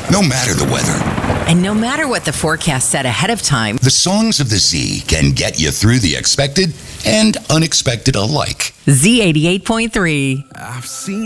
No matter the weather, And no matter what the forecast said ahead of time, the songs of the Z can get you through the expected and unexpected alike. Z88.3. I've seen